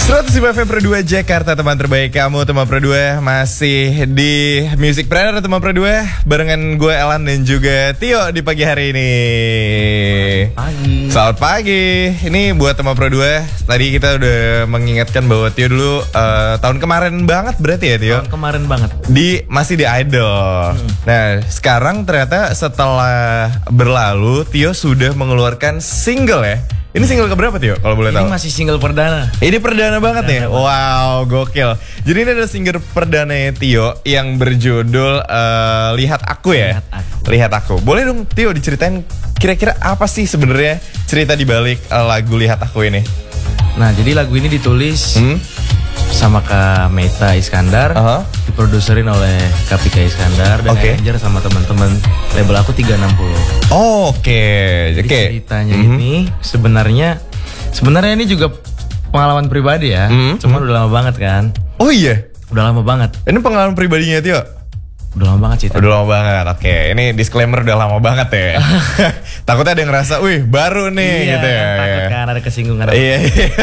105 FM Pro 2 Jakarta, teman terbaik kamu, teman Pro 2 masih di Musicpreneur, teman Pro 2 barengan gue Elan dan juga Tio di pagi hari ini. Selamat pagi. Ini buat teman Pro 2, tadi kita udah mengingatkan bahwa Tio dulu tahun kemarin banget berarti ya Tio? Tahun kemarin banget. Masih di Idol. Nah, sekarang ternyata setelah berlalu Tio sudah mengeluarkan single ya. Ini single keberapa Tio kalau boleh tahu? Ini masih single perdana. Ini perdana banget ya? Wow, gokil. Jadi ini ada single perdana Tio yang berjudul Lihat Aku ya? Lihat Aku. Boleh dong Tio diceritain kira-kira apa sih sebenarnya cerita di balik lagu Lihat Aku ini? Nah, jadi lagu ini ditulis sama Kak Meta Iskandar, diproduserin oleh Kapika Iskandar dan arranger sama teman-teman label aku 360. Oke. Ceritanya ini sebenarnya ini juga pengalaman pribadi ya. Cuman udah lama banget kan. Oh iya? Udah lama banget. Ini pengalaman pribadinya Tio? Udah lama banget sih. Udah lama banget. Oke, ini disclaimer udah lama banget ya. Takutnya ada yang ngerasa, wih baru nih gitu ya. Takut kan ada kesinggungan. Iya.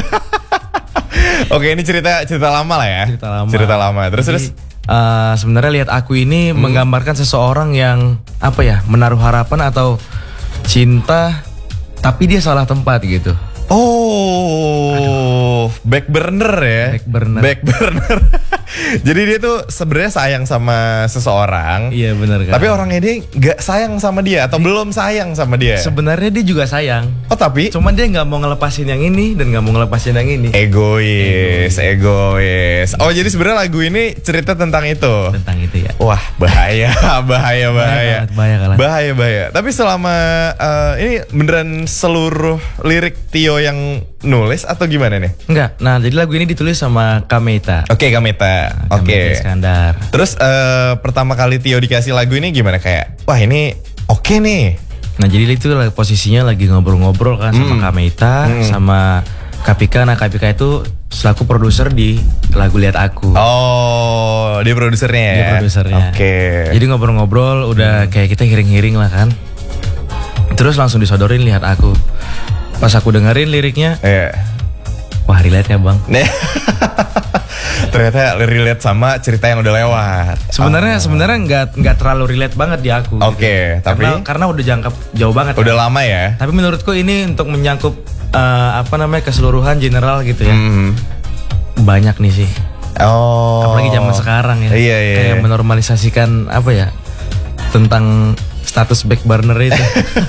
Oke, ini cerita lama lah ya. Cerita lama. Terus sebenarnya Lihat Aku ini menggambarkan seseorang yang apa ya, menaruh harapan atau cinta tapi dia salah tempat gitu. Oh, back burner ya. Back burner. Jadi dia tuh sebenarnya sayang sama seseorang. Iya benar kan. Tapi orangnya dia nggak sayang sama dia atau belum sayang sama dia. Sebenarnya dia juga sayang. Oh tapi? Cuman dia nggak mau ngelepasin yang ini dan nggak mau ngelepasin yang ini. Egois. Oh jadi sebenarnya lagu ini cerita tentang itu. Tentang itu ya. Wah bahaya. Bahaya. Tapi selama ini beneran seluruh lirik Tio yang nulis atau gimana nih? Enggak. Nah jadi lagu ini ditulis sama Kak Meta. Oke, Kak Meta. Oke. Iskandar. Terus pertama kali Tio dikasih lagu ini gimana, kayak wah ini oke nih. Nah jadi itu posisinya lagi ngobrol-ngobrol kan sama Kak Meta sama Kapika. Nah Kapika itu selaku produser di lagu Lihat Aku. Oh, dia produsernya ya? Dia produsernya. Oke. Jadi ngobrol-ngobrol udah kayak kita hiring-hiring lah kan. Terus langsung disodorin Lihat Aku. Pas aku dengerin liriknya, wah relate ya bang. Ternyata relate sama cerita yang udah lewat. Sebenarnya nggak terlalu relate banget di aku. Oke, gitu. Tapi karena udah jangkap jauh banget. Udah lama ya. Tapi menurutku ini untuk menyangkup keseluruhan general gitu ya. Banyak nih sih. Oh. Apalagi zaman sekarang ya. Iya. Kayak menormalisasikan tentang status back burner itu.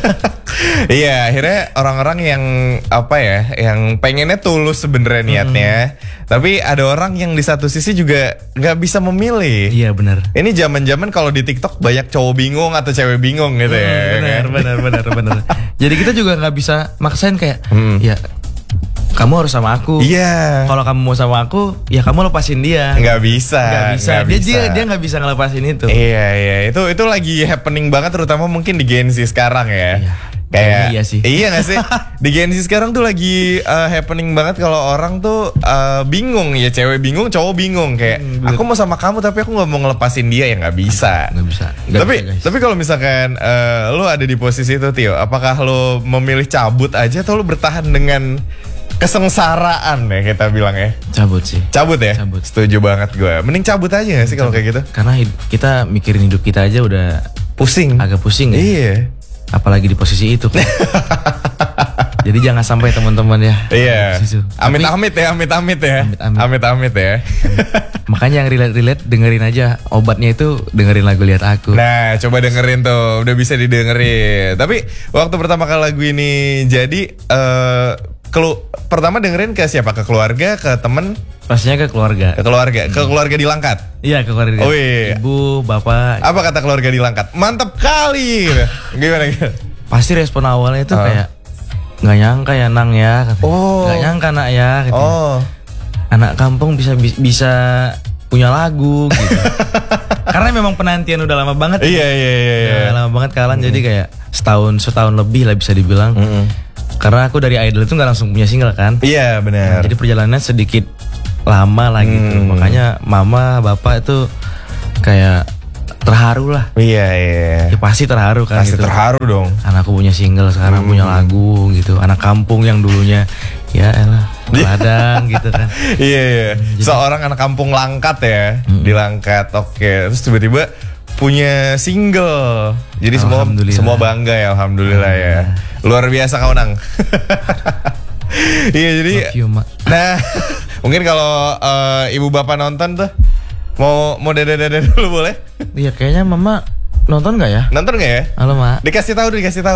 Iya, akhirnya orang-orang yang yang pengennya tulus sebenarnya niatnya, tapi ada orang yang di satu sisi juga nggak bisa memilih. Iya benar. Ini zaman-zaman kalau di TikTok banyak cowok bingung atau cewek bingung gitu ya. Benar. Jadi kita juga nggak bisa maksain kayak, ya kamu harus sama aku. Iya. Kalau kamu mau sama aku, ya kamu lepasin dia. Nggak bisa. Dia nggak bisa ngelepasin itu. Iya. Itu lagi happening banget, terutama mungkin di Gen Z sekarang ya. Iya. Kayak iya sih. Iya gak sih? Di Gen Z sekarang tuh lagi happening banget kalau orang tuh bingung ya, cewek bingung, cowok bingung kayak aku mau sama kamu tapi aku nggak mau ngelepasin dia, ya nggak bisa. Tapi kalau misalkan lo ada di posisi itu Tio, apakah lo memilih cabut aja atau lo bertahan dengan kesengsaraan ya kita bilang ya? Cabut sih. Cabut ya? Cabut. Setuju banget gue. Mending cabut aja gak sih kalau kayak gitu? Karena kita mikirin hidup kita aja udah pusing. Agak pusing ya. Iya. Apalagi di posisi itu. Jadi jangan sampai teman-teman ya. Iya. Amit-amit ya. Makanya yang relate dengerin aja obatnya itu, dengerin lagu Lihat Aku. Nah, coba dengerin tuh, udah bisa didengerin. Tapi waktu pertama kali lagu ini jadi pertama dengerin ke siapa? Ke keluarga, ke temen? Pastinya ke keluarga. Ke keluarga di Langkat? Iya, ke keluarga. Oh, iya. Ibu, bapak. Apa kata keluarga di Langkat? Mantap kali. Gimana? Pasti respon awalnya itu kayak nggak nyangka ya Nang ya. Nggak nyangka Nak ya. Anak kampung bisa punya lagu gitu. Karena memang penantian udah lama banget. Iya. Udah lama banget kalian, jadi kayak setahun lebih lah bisa dibilang. Karena aku dari Idol itu nggak langsung punya single kan. Iya benar. Jadi perjalanannya sedikit lama lah gitu. Makanya mama bapak itu kayak terharu lah. Iya. Ya pasti terharu kan. Pasti gitu. terharu dong. Anakku punya single, sekarang punya lagu gitu. Anak kampung yang dulunya ya elah ladang gitu kan. Iya. Seorang anak kampung Langkat ya, di Langkat. Oke, terus tiba-tiba punya single. Jadi semua bangga ya, alhamdulillah ya. Luar biasa kau Nang. Iya jadi. Nah, mungkin kalau ibu bapak nonton tuh mau dada dulu boleh? Iya kayaknya mama nonton nggak ya? Nonton nggak ya? Halo mak. Dikasih tahu.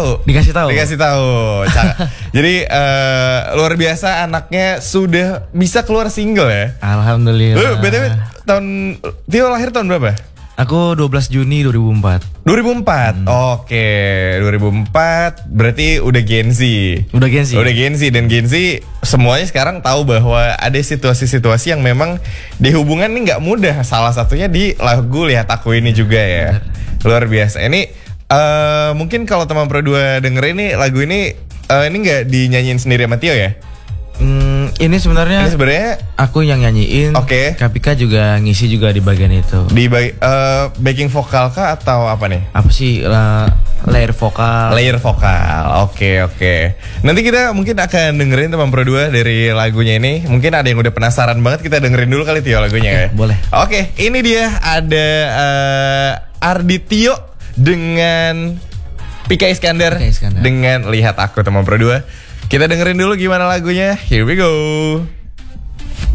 Jadi luar biasa anaknya sudah bisa keluar single ya. Alhamdulillah. Lu btw Tio lahir tahun berapa? Aku 12 Juni 2004. 2004. Oke, 2004 berarti udah Gen Z. Udah Gen Z dan Gen Z semuanya sekarang tahu bahwa ada situasi-situasi yang memang di hubungan ini nggak mudah. Salah satunya di lagu Lihat Aku Ini juga ya. Luar biasa. Ini mungkin kalau teman Pro 2 denger ini lagu ini nggak dinyanyiin sendiri sama Tio ya? Ini sebenarnya aku yang nyanyiin. Oke. Kapika juga ngisi juga di bagian itu. Di backing vokal kah atau apa nih? Apa sih layer vokal? Layer vokal. Oke. Nanti kita mungkin akan dengerin teman Pro 2 dari lagunya ini. Mungkin ada yang udah penasaran banget, kita dengerin dulu kali Tio lagunya ya. Boleh. Oke, ini dia ada Ardi Tio dengan Pika Iskandar dengan Lihat Aku teman Pro 2. Kita dengerin dulu gimana lagunya. Here we go.